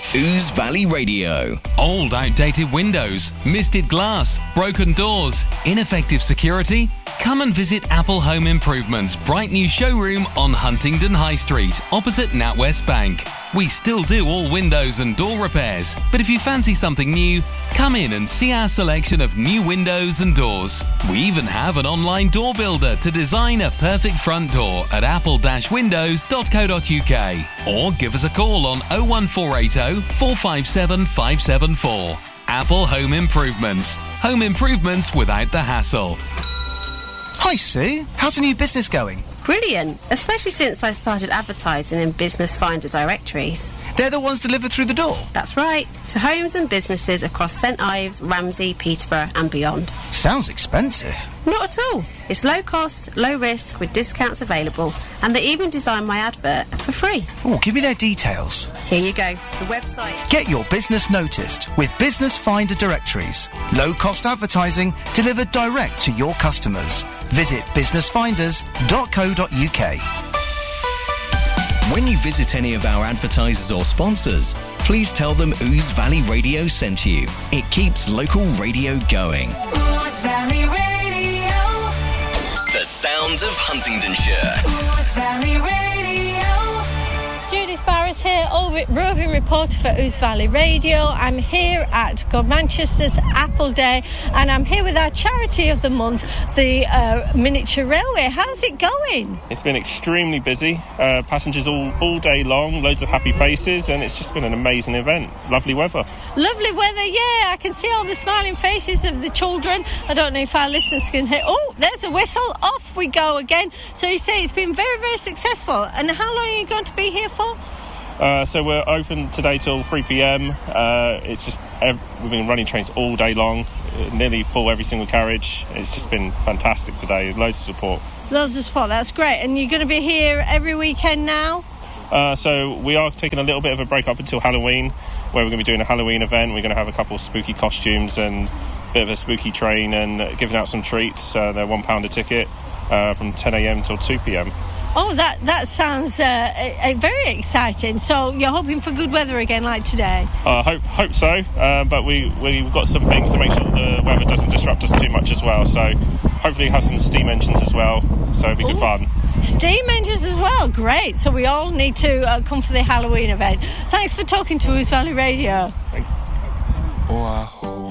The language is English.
Ouse Valley Radio. Old, outdated windows, misted glass, broken doors, ineffective security? Come and visit Apple Home Improvements' bright new showroom on Huntingdon High Street, opposite NatWest Bank. We still do all windows and door repairs, but if you fancy something new, come in and see our selection of new windows and doors. We even have an online door builder to design a perfect front door at apple-windows.co.uk, or give us a call on 01480 457 574. Apple Home Improvements. Home improvements without the hassle. Hi Sue, how's the new business going? Brilliant, especially since I started advertising in Business Finder directories. They're the ones delivered through the door? That's right, to homes and businesses across St Ives, Ramsey, Peterborough and beyond. Sounds expensive. Not at all. It's low cost, low risk with discounts available, and they even design my advert for free. Oh, give me their details. Here you go, the website. Get your business noticed with Business Finder directories. Low cost advertising delivered direct to your customers. Visit businessfinders.co.uk. When you visit any of our advertisers or sponsors, please tell them Ouse Valley Radio sent you. It keeps local radio going. Ouse Valley Radio. The sounds of Huntingdonshire. Ouse Valley Radio. Judith Barrett here, roving reporter for Ouse Valley Radio. I'm here at Godmanchester's Apple Day, and I'm here with our charity of the month, the Miniature Railway. How's it going? It's been extremely busy, passengers all day long, loads of happy faces, and it's just been an amazing event. Lovely weather. Lovely weather, yeah. I can see all the smiling faces of the children. I don't know if our listeners can hear. Oh, there's a whistle. Off we go again. So you say it's been very, very successful. And how long are you going to be here for? So we're open today till 3 p.m. It's just we've been running trains all day long, nearly full every single carriage. It's just been fantastic today. Loads of support. Loads of support. That's great. And you're going to be here every weekend now? So we are taking a little bit of a break up until Halloween, where we're going to be doing a Halloween event. We're going to have a couple of spooky costumes and a bit of a spooky train and giving out some treats. They're £1 a ticket from 10 a.m. till 2 p.m. Oh, that sounds very exciting. So you're hoping for good weather again like today? Hope so, but we've got some things to make sure the weather doesn't disrupt us too much as well. So hopefully have some steam engines as well, so it'll be good fun. Steam engines as well, great. So we all need to come for the Halloween event. Thanks for talking to Ouse Valley Radio. Thank you.